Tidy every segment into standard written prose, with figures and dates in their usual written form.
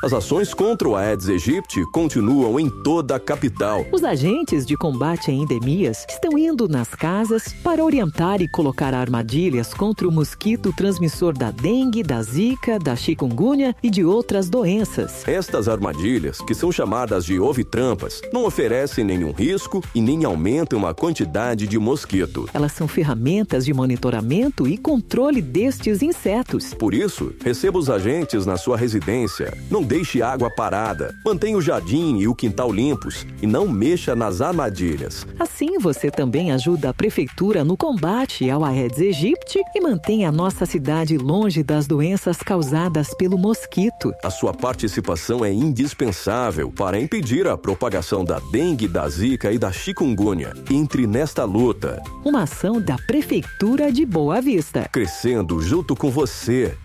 As ações contra o Aedes aegypti continuam em toda a capital. Os agentes de combate a endemias estão indo nas casas para orientar e colocar armadilhas contra o mosquito transmissor da dengue, da zika, da chikungunya e de outras doenças. Estas armadilhas, que são chamadas de ovitrampas, não oferecem nenhum risco e nem aumentam a quantidade de mosquito. Elas são ferramentas de monitoramento e controle destes insetos. Por isso, receba os agentes na sua residência. Não deixe água parada. Mantenha o jardim e o quintal limpos e não mexa nas armadilhas. Assim, você também ajuda a prefeitura no combate ao Aedes aegypti e mantém a nossa cidade longe das doenças causadas pelo mosquito. A sua participação é indispensável para impedir a propagação da dengue, da zika e da chikungunya. Entre nesta luta. Uma ação da Prefeitura de Boa Vista. Crescendo junto com você.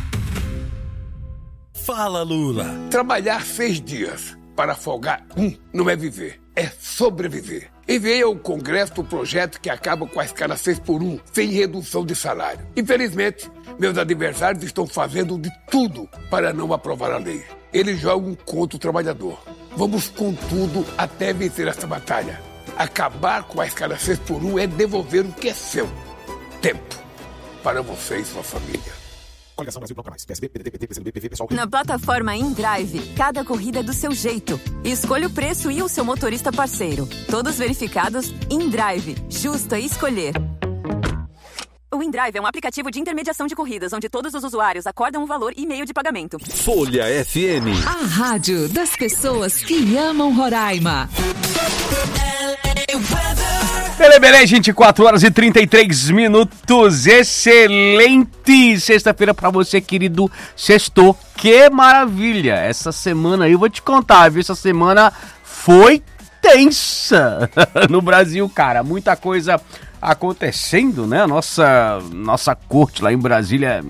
Fala, Lula. Trabalhar 6 dias para folgar não é viver, é sobreviver. Enviei ao Congresso o projeto que acaba com a escala 6x1, sem redução de salário. Infelizmente, meus adversários estão fazendo de tudo para não aprovar a lei. Eles jogam contra o trabalhador. Vamos com tudo até vencer essa batalha. Acabar com a escala 6x1 é devolver o que é seu. Tempo. Para você e sua família. Coligação Brasil Bloco Mais. PSB, PDT, PT, PCdoB, PV, PSOL. Na plataforma InDrive, cada corrida é do seu jeito. Escolha o preço e o seu motorista parceiro. Todos verificados. InDrive. Justo a escolher. O InDrive é um aplicativo de intermediação de corridas, onde todos os usuários acordam um valor e meio de pagamento. Folha FM. A rádio das pessoas que amam Roraima. Beleza, gente, 4 horas e 33 minutos. Excelente sexta-feira pra você, querido. Sextou. Que maravilha. Essa semana aí, eu vou te contar, viu? Essa semana foi tensa no Brasil, cara. Muita coisa acontecendo, né? Nossa corte lá em Brasília,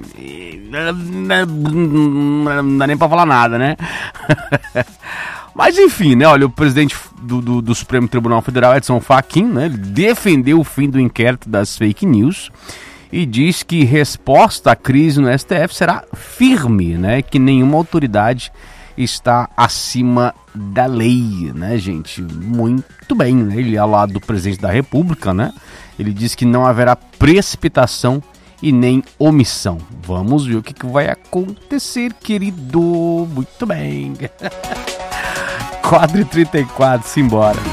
não dá nem pra falar nada, né? Mas enfim, né? Olha, o presidente do Supremo Tribunal Federal, Edson Fachin, né? Ele defendeu o fim do inquérito das fake news e diz que resposta à crise no STF será firme, né? Que nenhuma autoridade está acima da lei, né, gente? Muito bem, né? Ele é ao lado do presidente da República, né? Ele diz que não haverá precipitação e nem omissão. Vamos ver o que vai acontecer, querido. Muito bem. 4h34, simbora.